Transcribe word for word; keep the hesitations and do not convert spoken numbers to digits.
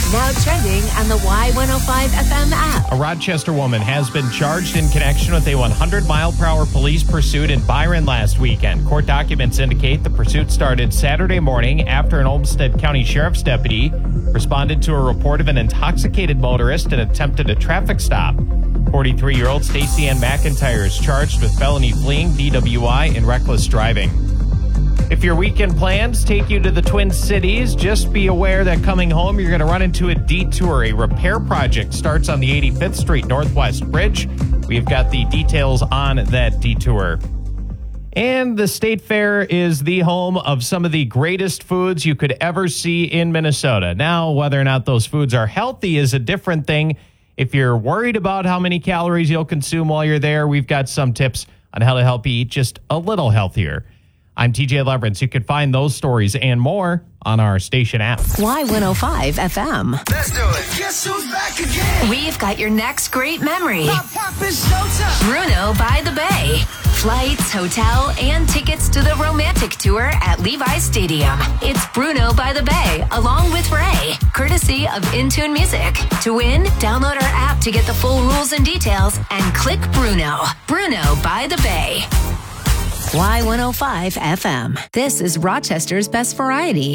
Now trending on the Y one oh five F M app. A Rochester woman has been charged in connection with a one hundred mile per hour police pursuit in Byron last weekend. Court documents indicate the pursuit started Saturday morning after an Olmsted County Sheriff's deputy responded to a report of an intoxicated motorist and attempted a traffic stop. forty-three-year-old Stacey Ann McIntyre is charged with felony fleeing, D W I, and reckless driving. If your weekend plans take you to the Twin Cities, just be aware that coming home, you're going to run into a detour. A repair project starts on the eighty-fifth Street Northwest Bridge. We've got the details on that detour. And the State Fair is the home of some of the greatest foods you could ever see in Minnesota. Now, whether or not those foods are healthy is a different thing. If you're worried about how many calories you'll consume while you're there, we've got some tips on how to help you eat just a little healthier. I'm T J Leverance. You can find those stories and more on our station app. Y one oh five F M. Let's do it. Guess who's back again? We've got your next great memory. Pop, pop, it's showtime. Bruno by the Bay. Flights, hotel, and tickets to the romantic tour at Levi's Stadium. It's Bruno by the Bay, along with Ray, courtesy of Intune Music. To win, download our app to get the full rules and details and click Bruno. Bruno by the Bay. Y one oh five F M. This is Rochester's best variety.